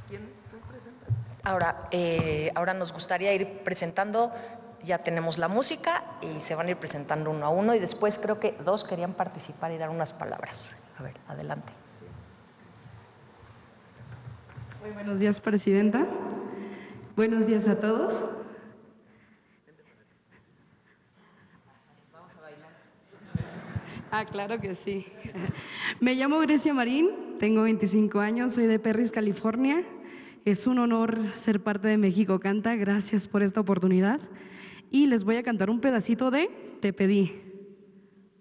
Ahora nos gustaría ir presentando, ya tenemos la música y se van a ir presentando uno a uno y después creo que dos querían participar y dar unas palabras. A ver, adelante. Muy buenos días, presidenta. Buenos días a todos. Vamos a bailar. Ah, claro que sí. Me llamo Grecia Marín, tengo 25 años, soy de Perris, California. Es un honor ser parte de México Canta, gracias por esta oportunidad. Y les voy a cantar un pedacito de Te pedí.